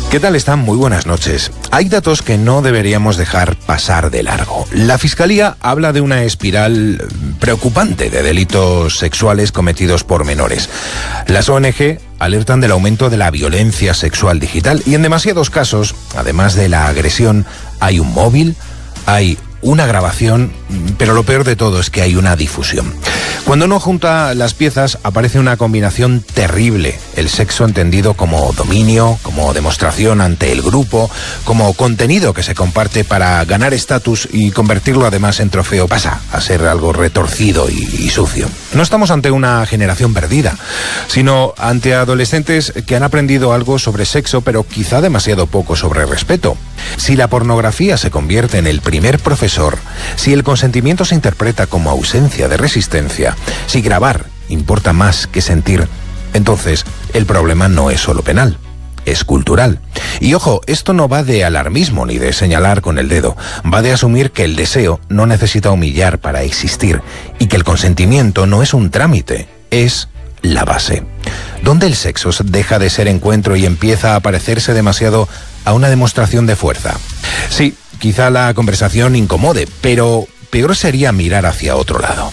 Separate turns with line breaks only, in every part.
¿Qué tal están? Muy buenas noches. Hay datos que no deberíamos dejar pasar de largo. La Fiscalía habla de una espiral preocupante de delitos sexuales cometidos por menores. Las ONG alertan del aumento de la violencia sexual digital y en demasiados casos, además de la agresión, hay un móvil, hay una grabación, pero lo peor de todo es que hay una difusión. Cuando uno junta las piezas, aparece una combinación terrible. El sexo entendido como dominio, como demostración ante el grupo, como contenido que se comparte para ganar estatus y convertirlo además en trofeo, pasa a ser algo retorcido y sucio. No estamos ante una generación perdida, sino ante adolescentes que han aprendido algo sobre sexo, pero quizá demasiado poco sobre respeto. Si la pornografía se convierte en el primer profesor, si el consentimiento se interpreta como ausencia de resistencia, si grabar importa más que sentir, entonces el problema no es solo penal, es cultural. Y ojo, esto no va de alarmismo ni de señalar con el dedo, va de asumir que el deseo no necesita humillar para existir y que el consentimiento no es un trámite, es la base. ¿Dónde el sexo deja de ser encuentro y empieza a parecerse demasiado a una demostración de fuerza? Sí, quizá la conversación incomode, pero peor sería mirar hacia otro lado.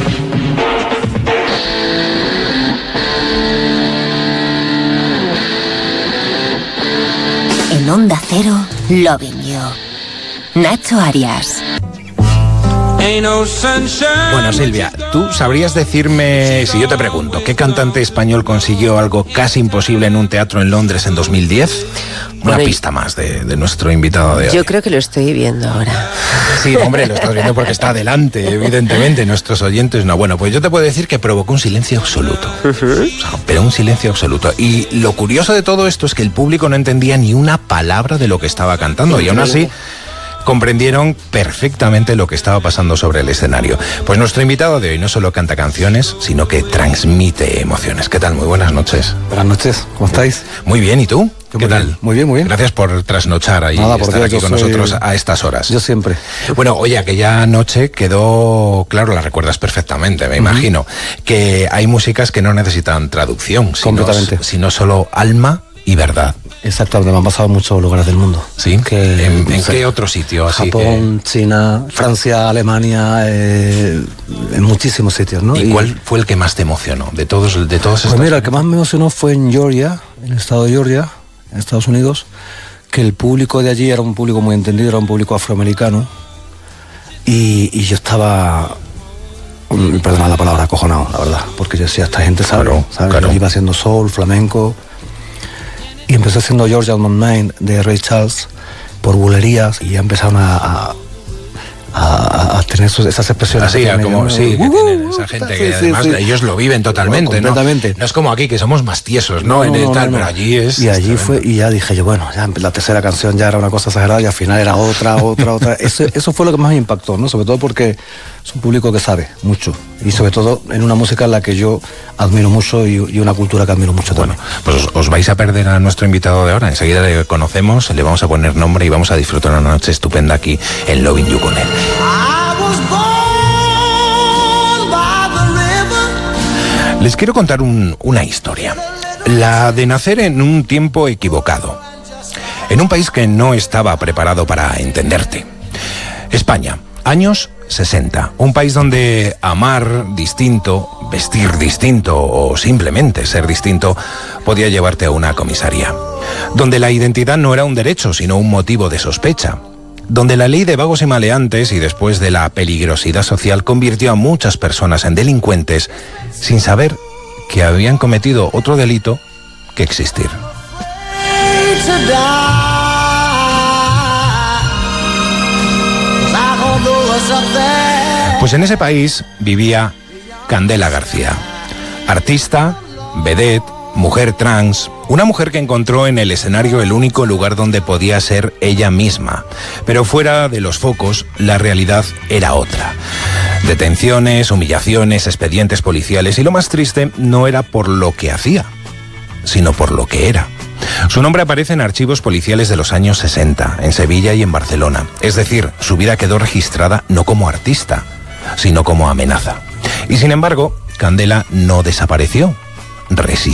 En Onda Cero, Loving You. Nacho Arias.
Bueno, Silvia, ¿tú sabrías decirme, si yo te pregunto, qué cantante español consiguió algo casi imposible en un teatro en Londres en 2010? Una pista más de nuestro invitado de hoy.
Yo creo que lo estoy viendo ahora.
Sí, hombre, lo estás viendo porque está adelante, evidentemente, nuestros oyentes no. Bueno, pues yo te puedo decir que provocó un silencio absoluto. O sea, pero un silencio absoluto. Y lo curioso de todo esto es que el público no entendía ni una palabra de lo que estaba cantando. Y aún así comprendieron perfectamente lo que estaba pasando sobre el escenario. Pues nuestro invitado de hoy no solo canta canciones, sino que transmite emociones. ¿Qué tal? Muy buenas noches.
Buenas noches, ¿cómo estáis?
Muy bien, ¿y tú? ¿Qué tal?
Muy bien, muy bien.
Gracias por trasnochar ahí y estar aquí con nosotros a estas horas.
Yo siempre.
Bueno, oye, aquella noche quedó, claro, la recuerdas perfectamente, me imagino, que hay músicas que no necesitan traducción, sino solo alma y verdad.
Exactamente, me han pasado en muchos lugares del mundo.
¿Sí? ¿En qué otro sitio?
Japón, China, Francia, Alemania, en muchísimos sitios, ¿no?
¿Y cuál fue el que más te emocionó de todos estos?
Pues mira, el que más me emocionó fue en Georgia, en el estado de Georgia, en Estados Unidos, que el público de allí era un público muy entendido, era un público afroamericano, y yo estaba, perdona la palabra, acojonado, la verdad, porque yo decía, esta gente sabe, claro. Yo iba haciendo soul, flamenco, y empecé haciendo Georgia on My Mind de Ray Charles por bulerías, y ya empezaron a tener esas expresiones.
Así, como sí, que tienen esa gente que además ellos lo viven totalmente, ¿no? Completamente. No es como aquí, que somos más tiesos, ¿no? Pero allí es...
Y allí fue, y ya dije yo, bueno, ya la tercera canción ya era una cosa exagerada y al final era otra. Eso fue lo que más me impactó, ¿no? Sobre todo porque es un público que sabe mucho, y sobre todo en una música en la que yo admiro mucho y una cultura que admiro mucho también.
Pues os vais a perder a nuestro invitado de ahora. Enseguida le conocemos, le vamos a poner nombre y vamos a disfrutar una noche estupenda aquí en Loving You con él. Les quiero contar una historia, la de nacer en un tiempo equivocado, en un país que no estaba preparado para entenderte. España, años 60, un país donde amar distinto, vestir distinto o simplemente ser distinto podía llevarte a una comisaría, donde la identidad no era un derecho sino un motivo de sospecha, donde la ley de vagos y maleantes y después de la peligrosidad social convirtió a muchas personas en delincuentes sin saber que habían cometido otro delito que existir. Pues en ese país vivía Candela García, artista, vedette, mujer trans, una mujer que encontró en el escenario el único lugar donde podía ser ella misma. Pero fuera de los focos, la realidad era otra. Detenciones, humillaciones, expedientes policiales, y lo más triste no era por lo que hacía, sino por lo que era. Su nombre aparece en archivos policiales de los años 60, en Sevilla y en Barcelona. Es decir, su vida quedó registrada no como artista, sino como amenaza. Y sin embargo, Candela no desapareció, resistió.